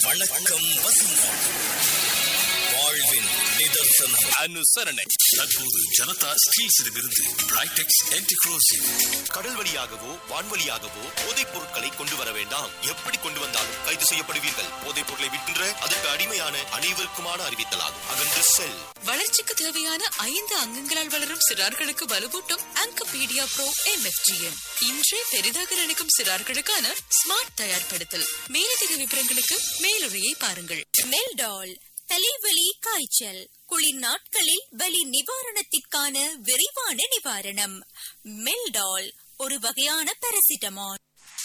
வணக்கம் வசந்தம். வாழ்வின் நிதர்சனம். அனுசரணை. தற்போது ஜனதா ஸ்டீல்ஸிடமிருந்து பிரைடெக்ஸ் ஆன்டி-கரோசிவ். கடல் வழியாகவோ வான்வழியாகவோ போதைப் பொருட்களை கொண்டு வர வேண்டாம். எப்படி கொண்டு வந்தாலும் கைது செய்யப்படுவீர்கள். போதைப் பொருளை விற்கின்ற அதற்கு அடிமையான அனைவருக்குமான அறிவித்தலாகும். அகன்று செல். வளர்ச்சிக்கு தேவையான 5 அங்கங்களால் வளரும் சிறார்களுக்கு வலுவூட்டும் ஆங்கபீடியா ப்ரோ MFGM. இன்றே பெரிதாக நினைக்கும் சிறார்களுக்கான ஸ்மார்ட் தயார்படுத்தல். மேலதிக விவரங்களுக்கு மேலுரையை பாருங்கள். மெல்டால் தலைவலி காய்ச்சல் குளிர் நாட்களில் வலி நிவாரணத்திற்கான விரைவான நிவாரணம். மெல்டால் ஒரு வகையான பாராசிட்டமால்.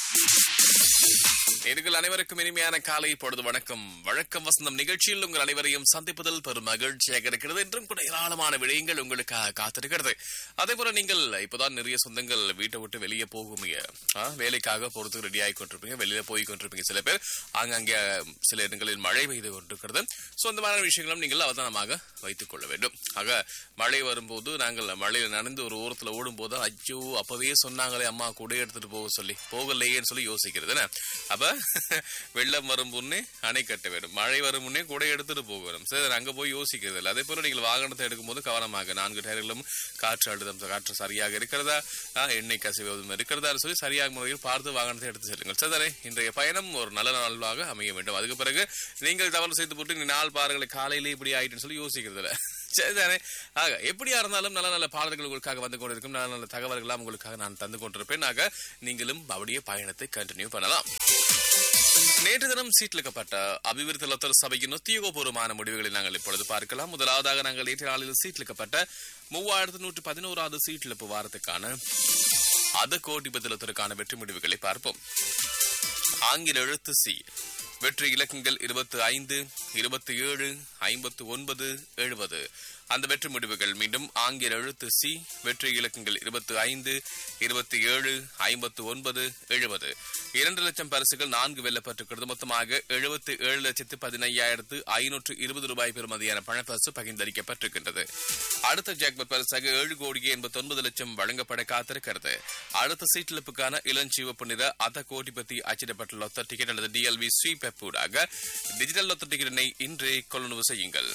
நேயர்கள் அனைவருக்கும் இனிமையான காலை பொழுது வணக்கம். வழக்கம் வசந்தம் நிகழ்ச்சியில் உங்கள் அனைவரையும் சந்திப்பதில் பெரும் மகிழ்ச்சியாக இருக்கிறது. என்றும் கூட ஏராளமான விடயங்கள் உங்களுக்காக காத்திருக்கிறது. அதே போல நீங்கள் இப்பதான் நிறைய சொந்தங்கள் வீட்டை விட்டு வெளியே போகுமீங்க, வேலைக்காக போறதுக்கு ரெடி ஆகி கொண்டிருப்பீங்க, வெளியில போய் கொண்டிருப்பீங்க. சில பேர் அங்கங்கே சில இடங்களில் மழை பெய்து கொண்டிருக்கிறது. சொந்தமான விஷயங்களும் நீங்கள் அவதானமாக வைத்துக் கொள்ள வேண்டும். ஆக மழை வரும்போது நாங்கள் மழையில் நனைந்து ஒரு ஓரத்துல ஓடும் போது ஐயோ அப்பவே சொன்னாங்களே அம்மா கூட எடுத்துட்டு போக சொல்லி போகலையேன்னு சொல்லி யோசிக்கிறது. அப்ப வெள்ளம் வரும் முன்னே அணை கட்ட வேண்டும், மழை வரும் முன்னே கூட எடுத்துட்டு போக வேண்டும். சரி, அங்க போய் யோசிக்கிறது இல்லை. அதே போல நீங்கள் வாகனத்தை எடுக்கும் போது கவனமாக 4 டயர்களும் காற்று சரியாக இருக்கிறதா, எண்ணெய் கசிவதும் இருக்கிறதா சொல்லி சரியாக முறையில் பார்த்து வாகனத்தை எடுத்து செல்லுங்கள். சரி, இன்றைய பயணம் ஒரு நல்ல நாளாக அமைய வேண்டும். அதுக்கு பிறகு நீங்கள் தவறு செய்து போட்டு நாள் பாருங்களை காலையிலே இப்படி ஆயிட்டுன்னு சொல்லி யோசிக்கிறது இல்லை. சரிதானே? ஆக எப்படியா இருந்தாலும் நல்ல நல்ல பாடல்கள் உங்களுக்காக வந்து கொண்டிருக்கும், நல்ல நல்ல தகவல்களாம் உங்களுக்காக நான் தந்து கொண்டிருப்பேன். ஆக நீங்களும் அப்படியே பயணத்தை கண்டினியூ பண்ணலாம். நேற்று தினம் சீட்லிக்கப்பட்ட அபிவிருத்தி லொத்தர் சபையின் உத்தியோகபூர்வமான முடிவுகளை நாங்கள் இப்பொழுது பார்க்கலாம். முதலாவதாக நாங்கள் நேற்று நாளில் சீட்லிக்கப்பட்ட 3111வது சீட்டிழப்பு வாரத்துக்கான கோடிபதி லொத்தருக்கான வெற்றி முடிவுகளை பார்ப்போம். ஆங்கில எழுத்து சி வெற்றி இலக்கங்கள் 25, 27, 59, 70. அந்த வெற்றி முடிவுகள் மீண்டும் ஆங்கில எழுத்து சி வெற்றி இலக்கங்கள் 25, 27, 59, 70. 2 லட்சம் பரிசுகள் 4 வெல்லப்பட்டிருக்கிறது. மொத்தமாக 77,15,520 ரூபாய் பெறுமதியான பணப்பரிசு பகிர்ந்தளிக்கப்பட்டிருக்கின்றது. அடுத்த ஜாக்பாட் பரிசாக 7,89,00,000 வழங்கப்பட காத்திருக்கிறது. அடுத்த சீட்டிழப்புக்கான இளஞ்சிவப்பு நிற கோடிபதி அச்சிடப்பட்ட லொத்தர் டிக்கெட் அல்லது DLV ஸ்வீப் ஊடாக டிஜிட்டல் லொத்தர் டிக்கெட்டினை இன்றே கொள்ளுணவு செய்யுங்கள்.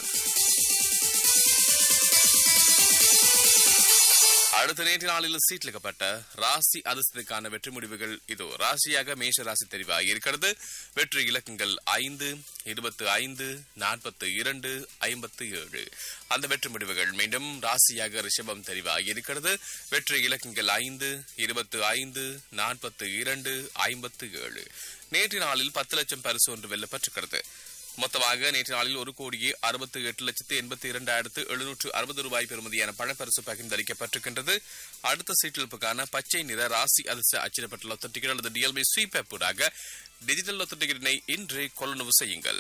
அடுத்த நேற்று நாளில் சீட்லிக்கப்பட்ட ராசி அதிர்ஷ்டத்துக்கான வெற்றி முடிவுகள் இதோ. ராசியாக மேஷ ராசி தெரிவாகி இருக்கிறது. வெற்றி இலக்கங்கள் 5, 25, 42, 57. அந்த வெற்றி முடிவுகள் மீண்டும் ராசியாக ரிஷபம் தெரிவாகி இருக்கிறது. வெற்றி இலக்கங்கள் 5, 25, 42, 57. நேற்று நாளில் 10 லட்சம் பரிசு ஒன்று வெல்லப்பட்டிருக்கிறது. மொத்தமாக நேற்று நாளில் 1,68,82,760 ரூபாய் பெறுமதியான பணப்பரிசு பகிர்ந்தளிக்கப்பட்டிருக்கின்றது. அடுத்த சீட்டிழப்புக்கான பச்சை நிற ராசி அதிர்ஷ்ட அச்சிடப்பட்ட லொத்தர் டிக்கெட் அல்லது DLV ஸ்வீப் ஊடாக டிஜிட்டல் லொத்தர் டிக்கெட்டினை இன்று கொள்ளுணவு செய்யுங்கள்.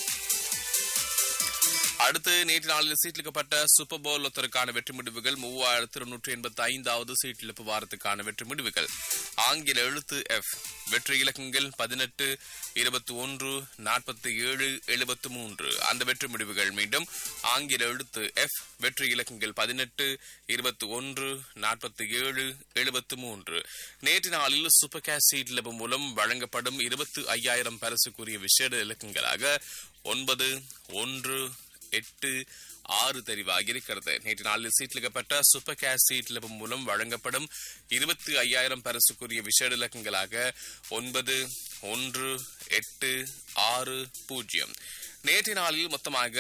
அடுத்து நேற்று நாளில் சீட்லிக்கப்பட்ட சூப்பர் போல் லொத்தருக்கான வெற்றி முடிவுகள் 3,285வது சீட்டிழப்பு வாரத்துக்கான வெற்றி முடிவுகள். ஆங்கில எழுத்து F வெற்றி இலக்கங்கள் 18, 21, 47, 73. அந்த வெற்றி முடிவுகள் மீண்டும் ஆங்கில எழுத்து F வெற்றி இலக்கங்கள் 18, 21, 47, 73. நேற்று நாளில் சூப்பர் கேஷ் சீட்டிழப்பு மூலம் வழங்கப்படும் 25,000 பரிசுக்குரிய விசேட இலக்கங்களாக 9, 1, 8, 6 தெரிவாகி இருக்கிறது. நேற்று நாளில் சீட்லிக்கப்பட்ட சூப்பர் கேஷ் சீட்லிப்பு மூலம் வழங்கப்படும் 25,000 பரிசுக்குரிய விசேட இலக்கங்களாக 9, 1, 8, 6, 0. நேற்று நாளில் மொத்தமாக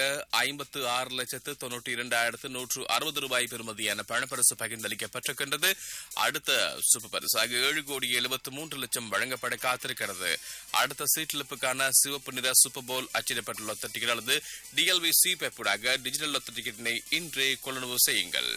56,92,160 ரூபாய் பெறுமதியான பணப்பரிசு பகிர்ந்தளிக்கப்பட்டிருக்கின்றது. அடுத்த சூப்பர் பரிசாக 7,73,00,000 வழங்கப்பட காத்திருக்கிறது. அடுத்த சீட்டிழப்புக்கான சிவப்பு நிற சூப்பர் போல் அச்சிடப்பட்ட லொத்தர் டிக்கெட் அல்லது DLV ஸ்வீப் ஊடாக டிஜிட்டல் லொத்தர் டிக்கெட்டினை இன்றே கொள்ளுணவு செய்யுங்கள்.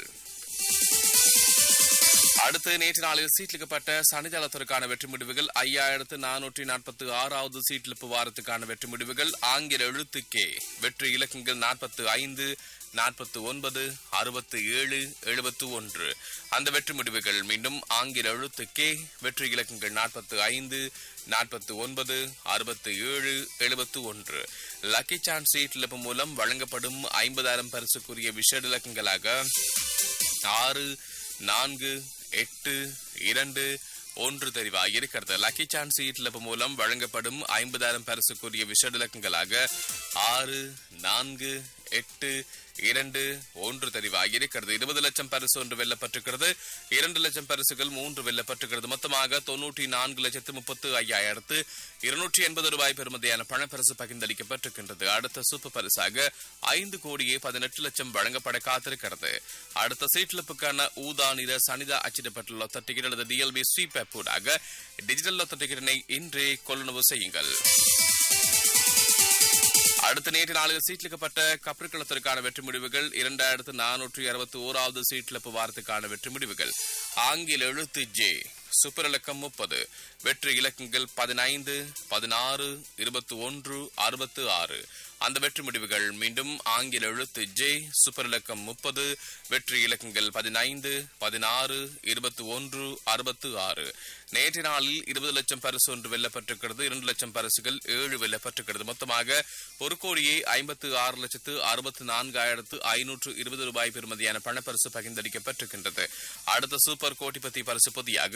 அடுத்து நேற்று நாளில் சீட்லிக்கப்பட்ட சனிஜாலத்திற்கான வெற்றி முடிவுகள் 5,446வது சீட்டிழப்பு வாரத்துக்கான வெற்றி முடிவுகள். ஆங்கில எழுத்து கே வெற்றி இலக்கங்கள் 45, 49, 67, 71. அந்த வெற்றி முடிவுகள் மீண்டும் ஆங்கில எழுத்து கே வெற்றி இலக்கங்கள் 45, 49, 67, 71. லக்கி சான்ஸ் சீட்டிழப்பு மூலம் வழங்கப்படும் 50,000 பரிசுக்குரிய விசேட இலக்கங்களாக 6, 4, 8, 2, 1 தெரிவாகியிருக்கிறது. லக்கி சான்ஸ் சீட்லப்பு மூலம் வழங்கப்படும் 50,000 பரிசுக்குரிய விசேட இலக்கங்களாக 6, 4, 8, 2, 1 தெரிவாகியிருக்கிறது. 20 லட்சம் பரிசு 1 வெல்லப்பட்டிருக்கிறது. 2 லட்சம் பரிசுகள் 3 வெல்லப்பட்டிருக்கிறது. மொத்தமாக 94,35,280 ரூபாய் பெறுமதியான பணப்பரிசு பகிர்ந்தளிக்கப்பட்டிருக்கின்றது. அடுத்த சூப்பர் பரிசாக 5,18 லட்சம் வழங்கப்பட காத்திருக்கிறது. அடுத்த சீட்லப்புக்கான ஊதா நிற சனிதா அச்சிடப்பட்ட லொத்த டிக்கெட் அல்லது DLB ஸ்வீப் ஆப் ஊடாக டிஜிட்டல் லொத்த டிக்கெட்டினை இன்றே கொள்ளுணவு செய்யுங்கள். அடுத்த நேற்று நாளில் சீட்லிக்கப்பட்ட கப்பற்களத்திற்கான வெற்றி முடிவுகள் 2461வது சீட்லப்பு வாரத்துக்கான வெற்றி முடிவுகள். ஆங்கில எழுத்து ஜே சூப்பர் இலக்கம் 30 வெற்றி இலக்கங்கள் 15, 16, 21, 66. அந்த வெற்றி முடிவுகள் மீண்டும் ஆங்கில எழுத்து ஜே சூப்பர் இலக்கம் 30 வெற்றி இலக்கங்கள் 15, 16, 21, 66. நேற்று நாளில் 20 லட்சம் பரிசு 1 வெல்லப்பட்டிருக்கிறது. 2 லட்சம் பரிசுகள் 7 வெல்லப்பட்டிருக்கிறது. மொத்தமாக 1,56,64,520 ரூபாய் பெறுமதியான பணப்பரிசு பகிர்ந்தளிக்கப்பட்டிருக்கின்றது. அடுத்த சூப்பர் கோடிபதி பரிசு பொதியாக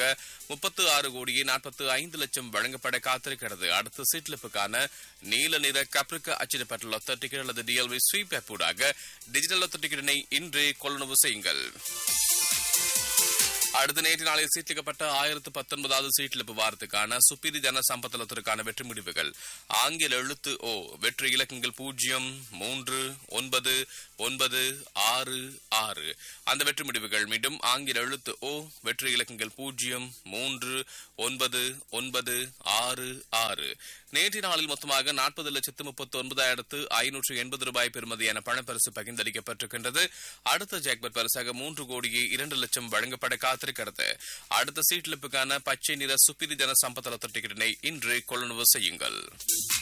36,45 லட்சம் வழங்கப்பட காத்திருக்கிறது. அடுத்த சீட்லிப்புக்கான நீல நிற கப்ரிக்க அச்சிடப்பட்ட லொத்த டிக்கெட் அல்லது DLB ஸ்வீப் ஆப் ஊடாக டிஜிட்டல் லொத்த டிக்கெட்டினை இன்றே கொள்ளுணவு செய்யுங்கள். அடுத்த நேற்று நாளில் சீட்லிக்கப்பட்ட 1019வது சீட்லிப்பு வாரத்துக்கான சுப்பிரி ஜன சம்பத்தலத்திற்கான வெற்றி முடிவுகள். ஆங்கில எழுத்து ஓ வெற்றி இலக்கங்கள் 0, 3, 9, 9, 6, 6. அந்த வெற்றி முடிவுகள் மீண்டும் ஆங்கில எழுத்து ஓ வெற்றி இலக்கங்கள் 0, 3, 9, 9, 6, 6. நேற்று நாளில் மொத்தமாக 40,39,580 ரூபாய் பெறுமதியான பணப்பரிசு பகிர்ந்தளிக்கப்பட்டிருக்கின்றது. அடுத்த ஜாக்பட் பரிசாக 3,02 லட்சம் வழங்கப்பட காத்திருக்கிறது. அடுத்த சீட்லிப்புக்கான பச்சை நிற சுப்பிரி ஜன சம்பத்தலத்த டிக்கெட்டினை இன்று கொள்ளுணவு செய்யுங்கள்.